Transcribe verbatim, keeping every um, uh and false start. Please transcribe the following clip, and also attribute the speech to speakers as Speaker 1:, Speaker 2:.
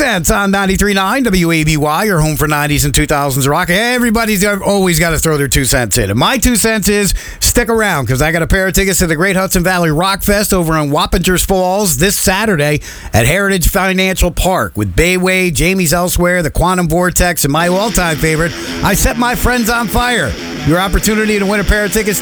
Speaker 1: cents on ninety-three point nine W A B Y, your home for nineties and two thousands rock. Everybody's always got to throw their two cents in. And my two cents is stick around because I got a pair of tickets to the Great Hudson Valley Rock Fest over in Wappingers Falls this Saturday at Heritage Financial Park with Bayway, Jamie's Elsewhere, the Quantum Vortex, and my all-time favorite, I Set My Friends on Fire. Your opportunity to win a pair of tickets